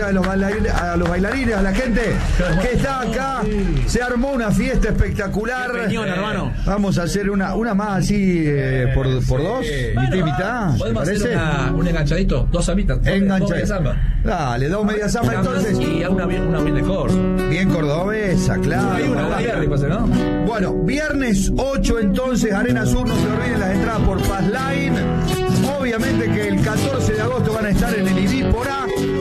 a los bailarines, a la gente que está acá. Se armó una fiesta espectacular. Peñón, hermano. Vamos a hacer una más así por dos. Mitad y mitad. ¿Podemos hacer un enganchadito? 2 zambitas. Enganchadito. Dale, 2 medias zambas entonces. Y una bien de corso. Bien cordobesa, claro. Hay una ¿no? Bueno, viernes 8 entonces, Arena Sur, no se olviden las entradas por Passline. Obviamente que el 14 de agosto van a estar en el Ibípora.